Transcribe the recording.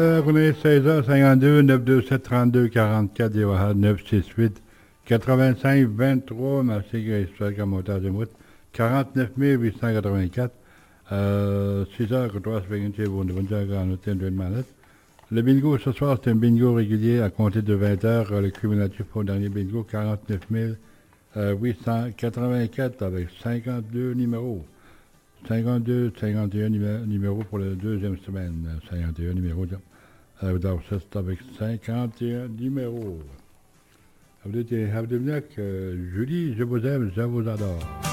On est 16h52, 927 32 44, 968 85 23, ma sécurité comme montage de route, 49 884. 6h, 21 pour une de manette. Le bingo ce soir, c'est un bingo régulier à compter de 20h. Le cumulatif pour le dernier bingo, 49 884 avec 52 numéros. 52, 51 numéros pour la deuxième semaine. 51 numéros. Donc, ça, c'est avec 51 numéros. Julie, je vous aime, je vous adore.